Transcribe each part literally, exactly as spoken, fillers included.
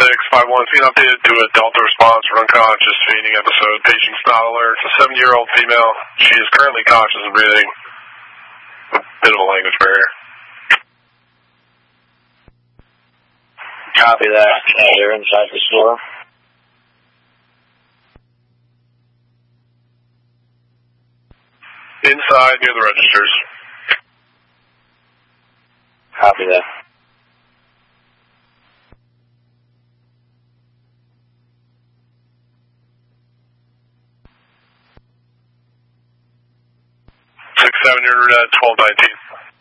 six five one, being updated to a Delta response for unconscious fainting episode. Patient's not alert. It's a seventy-year-old female. She is currently conscious and breathing. A bit of a language barrier. Copy that. Uh, they're inside the store. Inside near the registers. Copy that. six seven, you're at twelve nineteen.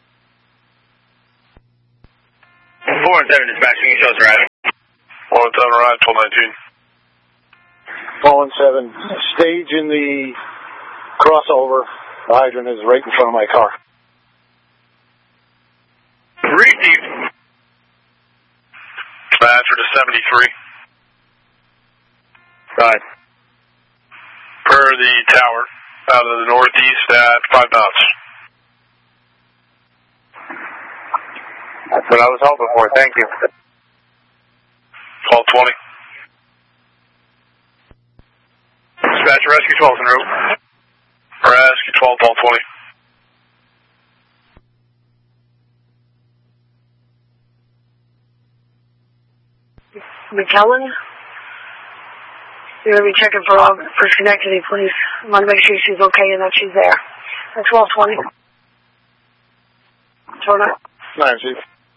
four one seven dispatching, you show us arriving. four one seven arrived, twelve nineteen. four one seven, stage in the crossover. The hydrant is right in front of my car. Repeat. Dispatcher to seventy-three. Right. Per the tower, out of the northeast at five knots. That's what I was hoping for, thank you. twelve twenty. Dispatcher, rescue twelve en route. Rescue twelve, twelve twenty. McKellen, you're going to be checking for uh, for Schenectady, please. I want to make sure she's okay and that she's there. At twelve twenty. Turner. Nine, Chief.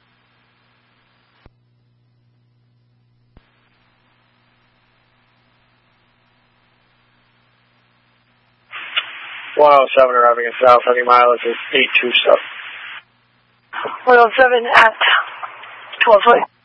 one oh seven arriving in South, any mileage is eight two stuff. one oh seven at twelve twenty.